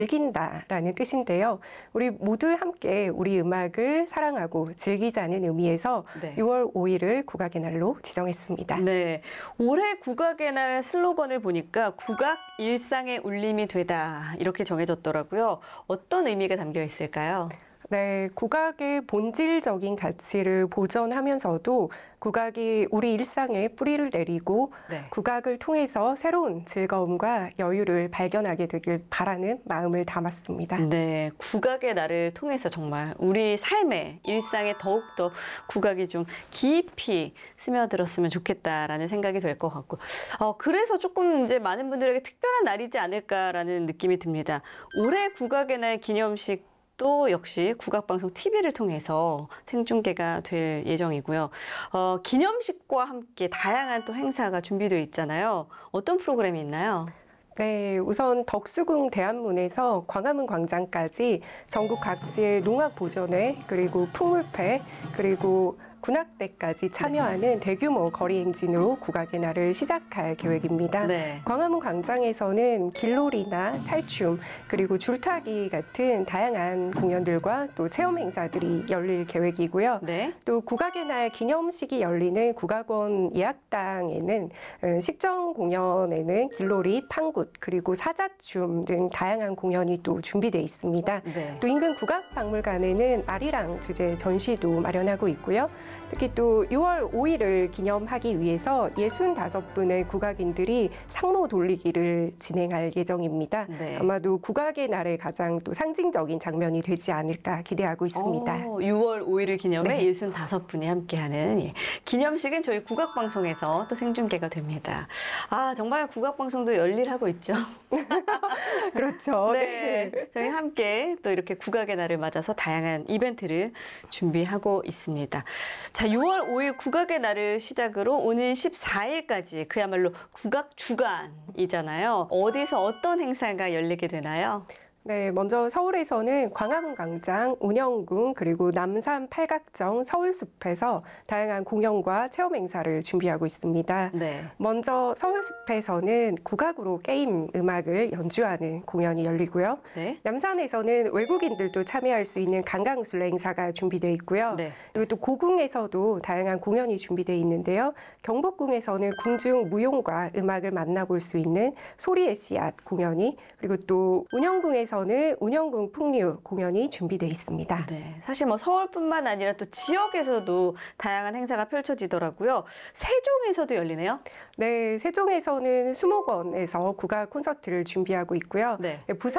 즐긴다라는 뜻인데요. 우리 모두 함께 우리 음악을 사랑하고 즐기자는 의미에서 네. 6월 5일을 국악의 날로 지정했습니다. 네, 올해 국악의 날 슬로건을 보니까 국악 일상의 울림이 되다 이렇게 정해졌더라고요. 어떤 의미가 담겨 있을까요? 네, 국악의 본질적인 가치를 보존하면서도 국악이 우리 일상에 뿌리를 내리고 네. 국악을 통해서 새로운 즐거움과 여유를 발견하게 되길 바라는 마음을 담았습니다. 네, 국악의 날을 통해서 정말 우리 삶의 일상에 더욱더 국악이 좀 깊이 스며들었으면 좋겠다라는 생각이 될 것 같고, 그래서 조금 이제 많은 분들에게 특별한 날이지 않을까라는 느낌이 듭니다. 올해 국악의 날 기념식 또 역시 국악방송 TV를 통해서 생중계가 될 예정이고요. 기념식과 함께 다양한 또 행사가 준비되어 있잖아요. 어떤 프로그램이 있나요? 네, 우선 덕수궁 대한문에서 광화문 광장까지 전국 각지의 농악 보존회, 그리고 풍물패, 그리고 군악대까지 참여하는 대규모 거리 행진으로 국악의 날을 시작할 계획입니다. 네. 광화문 광장에서는 길놀이나 탈춤, 그리고 줄타기 같은 다양한 공연들과 또 체험 행사들이 열릴 계획이고요. 네. 또 국악의 날 기념식이 열리는 국악원 예학당에는 식정 공연에는 길놀이, 판굿, 그리고 사자춤 등 다양한 공연이 또 준비되어 있습니다. 네. 또 인근 국악박물관에는 아리랑 주제 전시도 마련하고 있고요. 특히 또 6월 5일을 기념하기 위해서 65분의 국악인들이 상로 돌리기를 진행할 예정입니다. 네. 아마도 국악의 날의 가장 또 상징적인 장면이 되지 않을까 기대하고 있습니다. 6월 5일을 기념해 네. 65분이 함께하는 기념식은 저희 국악방송에서 또 생중계가 됩니다. 아, 정말 국악방송도 열일하고 있죠. 그렇죠. 네. 저희 함께 또 이렇게 국악의 날을 맞아서 다양한 이벤트를 준비하고 있습니다. 자, 6월 5일 국악의 날을 시작으로 오는 14일까지 그야말로 국악 주간이잖아요. 어디서 어떤 행사가 열리게 되나요? 네, 먼저 서울에서는 광화문 광장, 운영궁, 그리고 남산 팔각정, 서울숲에서 다양한 공연과 체험 행사를 준비하고 있습니다. 네. 먼저 서울숲에서는 국악으로 게임 음악을 연주하는 공연이 열리고요. 네. 남산에서는 외국인들도 참여할 수 있는 강강술래 행사가 준비되어 있고요. 네. 그리고 또 고궁에서도 다양한 공연이 준비되어 있는데요. 경복궁에서는 궁중 무용과 음악을 만나볼 수 있는 소리의 씨앗 공연이, 그리고 또 운영궁에서는 운영궁 풍류 공연이 준비되어 있습니다. 네, 사실 뭐 서울뿐만 아니라 또 지역에서도 다양한 행사가 펼쳐지더라고요. 세종에서도 열리네요. 네, 세종에서는 수목원에서 국악 콘서트를 준비하고 있고요. 네.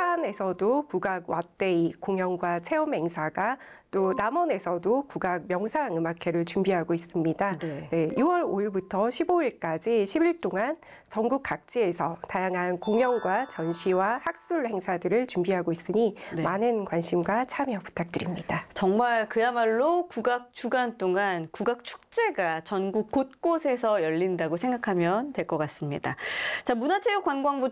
부산에서도 국악 왓데이 공연과 체험 행사가, 또 남원에서도 국악 명상 음악회를 준비하고 있습니다. 네. 네, 6월 5일부터 15일까지 10일 동안 전국 각지에서 다양한 공연과 전시와 학술 행사들을 준비하고 있으니 네. 많은 관심과 참여 부탁드립니다. 정말 그야말로 국악 주간 동안 국악 축제가 전국 곳곳에서 열린다고 생각하면 될 것 같습니다. 자, 문화체육관광부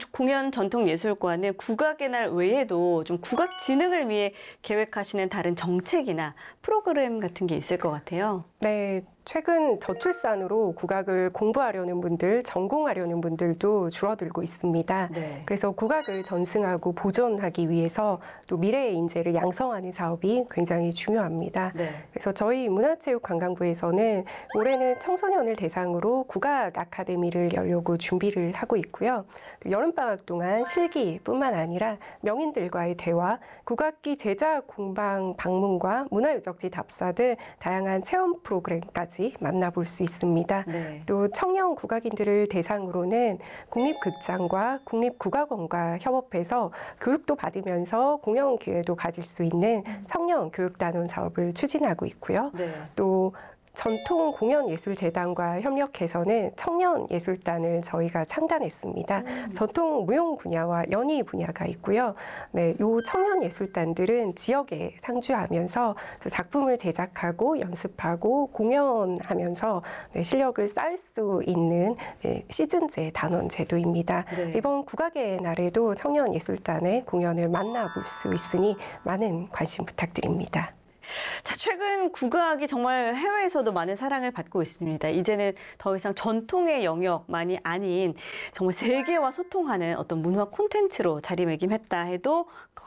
공연전통예술과는 국악의 날 외에도 좀 국악 진흥을 위해 계획하시는 다른 정책이나 프로그램 같은 게 있을 것 같아요. 네, 최근 저출산으로 국악을 공부하려는 분들, 전공하려는 분들도 줄어들고 있습니다. 네. 그래서 국악을 전승하고 보존하기 위해서 또 미래의 인재를 양성하는 사업이 굉장히 중요합니다. 네. 그래서 저희 문화체육관광부에서는 올해는 청소년을 대상으로 국악 아카데미를 열려고 준비를 하고 있고요. 또 여름방학 동안 실기뿐만 아니라 명인들과의 대화, 국악기 제작 공방 방문과 문화유적지 답사 등 다양한 체험 프로그램까지 만나볼 수 있습니다. 네. 또 청년 국악인들을 대상으로는 국립극장과 국립국악원과 협업해서 교육도 받으면서 공연 기회도 가질 수 있는 청년 교육단원 사업을 추진하고 있고요. 네. 또 전통공연예술재단과 협력해서는 청년예술단을 저희가 창단했습니다. 전통 무용 분야와 연희 분야가 있고요. 네, 요 청년예술단들은 지역에 상주하면서 작품을 제작하고 연습하고 공연하면서 네, 실력을 쌓을 수 있는 네, 시즌제 단원 제도입니다. 네. 이번 국악의 날에도 청년예술단의 공연을 만나볼 수 있으니 많은 관심 부탁드립니다. 자, 최근 국악이 정말 해외에서도 많은 사랑을 받고 있습니다. 이제는 더 이상 전통의 영역만이 아닌 정말 세계와 소통하는 어떤 문화 콘텐츠로 자리매김했다 해도